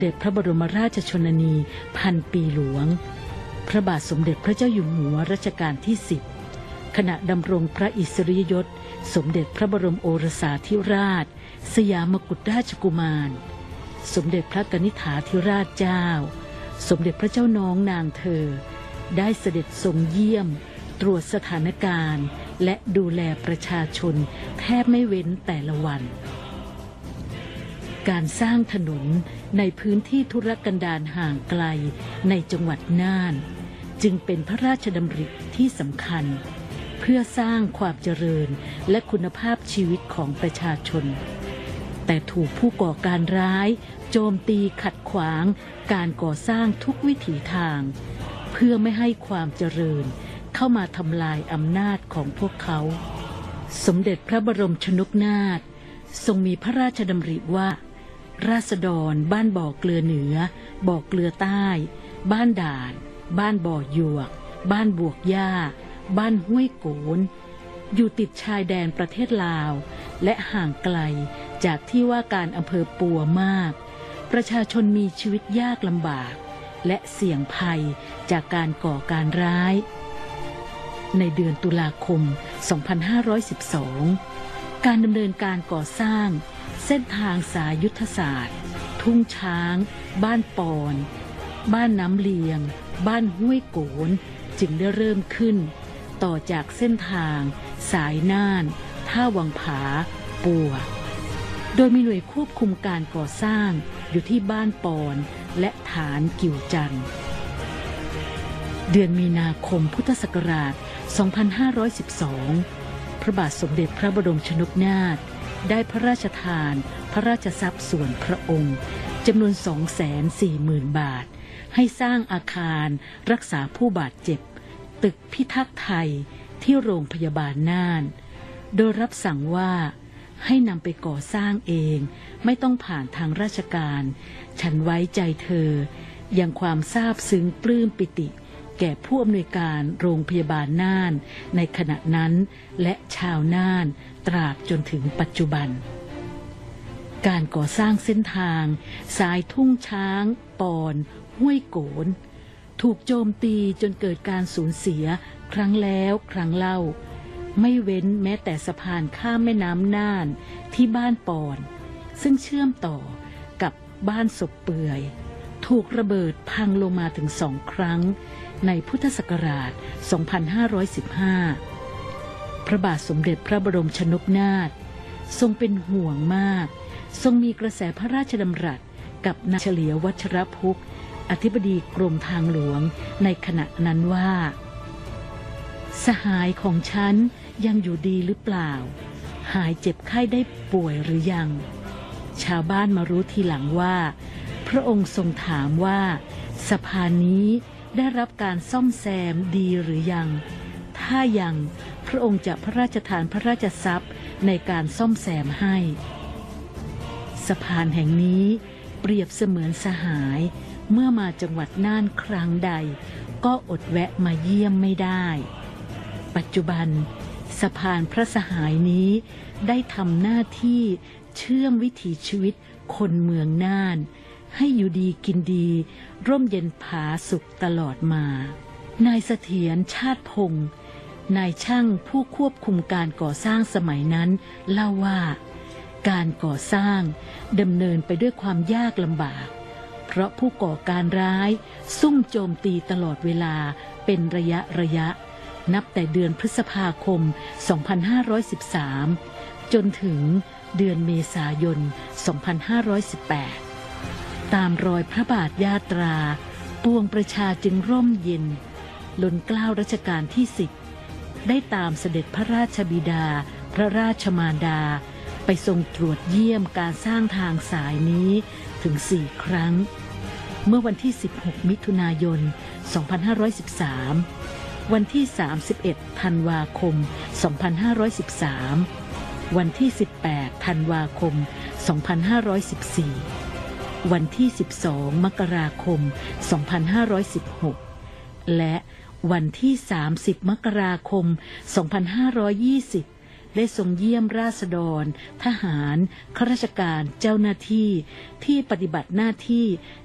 เด็จพระบรมราชชนนีพันปีหลวงพระบาทสมเด็จพระเจ้าอยู่หัวรัชกาลที่10ขณะดำรงพระอิสริยยศสมเด็จพระบรมโอรสาธิราชสยามกุฎราชกุมารสมเด็จพระกนิษฐาธิราชเจ้าสมเด็จพระเจ้าน้องนางเธอได้เสด็จทรงเยี่ยมตรวจสถานการณ์และดูแลประชาชนแทบไม่เว้นแต่ละวันการสร้างถนนในพื้นที่ทุรกันดารห่างไกลในจังหวัดน่านจึงเป็นพระราชดำริที่สำคัญเพื่อสร้างความเจริญและคุณภาพชีวิตของประชาชนแต่ถูกผู้ก่อการร้ายโจมตีขัดขวางการก่อสร้างทุกวิถีทางเพื่อไม่ให้ความเจริญเข้ามาทำลายอำนาจของพวกเขาสมเด็จพระบรมชนกนาถทรงมีพระราชดำริว่าราษฎรบ้านบ่อเกลือเหนือบ่อเกลือใต้บ้านด่านบ้านบ่อหยวกบ้านบวกหญ้าบ้านห้วยโกนอยู่ติดชายแดนประเทศลาวและห่างไกลจากที่ว่าการอำเภอปัวมากประชาชนมีชีวิตยากลำบากและเสี่ยงภัยจากการก่อการร้ายในเดือนตุลาคม 2512 การดำเนินการก่อสร้างเส้นทางสายยุทธศาสตร์ทุ่งช้างบ้านปอนบ้านน้ำเลียงบ้านห้วยโกนจึงได้เริ่มขึ้นต่อจากเส้นทางสายน่านท่าวังผาปัวโดยมีหน่วยควบคุมการก่อสร้างอยู่ที่บ้านปอนและฐานกิ่วจันทร์เดือนมีนาคมพุทธศักราช 2512 พระบาทสมเด็จพระบรมชนกนาถได้พระราชทานพระราชทรัพย์ส่วนพระองค์จำนวน 240,000 บาทให้สร้างอาคารรักษาผู้บาดเจ็บตึกพิทักษ์ไทยที่โรงพยาบาลน่านโดยรับสั่งว่าให้นำไปก่อสร้างเองไม่ต้องผ่านทางราชการฉันไว้ใจเธอยังความซาบซึ้งปลื้มปิติแก่ผู้อำนวยการโรงพยาบาลน่านในขณะนั้นและชาวน่านตราบจนถึงปัจจุบันการก่อสร้างเส้นทางสายทุ่งช้างปอนห้วยโกนถูกโจมตีจนเกิดการสูญเสียครั้งแล้วครั้งเล่าไม่เว้นแม้แต่สะพานข้ามแม่น้ำน่านที่บ้านปอนซึ่งเชื่อมต่อกับบ้านศพเปื่อยถูกระเบิดพังลงมาถึง2 ครั้งในพุทธศักราช 2515 พระบาทสมเด็จพระบรมชนกนาถทรงเป็นห่วงมากทรงมีกระแสพระราชดำรัสกับนายเฉลียววัชรพุกษ์อธิบดีกรมทางหลวงในขณะนั้นว่าสหายของฉันยังอยู่ดีหรือเปล่าหายเจ็บไข้ได้ป่วยหรือยังชาวบ้านมารู้ทีหลังว่าพระองค์ทรงถามว่าสะพานนี้ได้รับการซ่อมแซมดีหรือยังถ้ายังพระองค์จะพระราชทานพระราชทรัพย์ในการซ่อมแซมให้สะพานแห่งนี้เปรียบเสมือนสหายเมื่อมาจังหวัดน่านครั้งใดก็อดแวะมาเยี่ยมไม่ได้ปัจจุบันสะพานพระสหายนี้ได้ทำหน้าที่เชื่อมวิถีชีวิตคนเมืองน่านให้อยู่ดีกินดีร่มเย็นผาสุขตลอดมานายเสถียรชาติพงศ์นายช่างผู้ควบคุมการก่อสร้างสมัยนั้นเล่าว่าการก่อสร้างดำเนินไปด้วยความยากลำบากเพราะผู้ก่อการร้ายซุ่มโจมตีตลอดเวลาเป็นระยะนับแต่เดือนพฤษภาคม 2513 จนถึงเดือนเมษายน 2518 ตามรอยพระบาทยาตราปวงประชาจึงร่มเย็นล้นเกล้ารัชกาลที่10ได้ตามเสด็จพระราชบิดาพระราชมารดาไปทรงตรวจเยี่ยมการสร้างทางสายนี้ถึง4 ครั้งเมื่อวันที่ 16 มิถุนายน 2513 วันที่ 31 ธันวาคม 2513 วันที่ 18 ธันวาคม 2514 วันที่ 12 มกราคม 2516 และวันที่ 30 มกราคม 2520 ได้ทรงเยี่ยมราษฎรทหารข้าราชการเจ้าหน้าที่ที่ปฏิบัติหน้าที่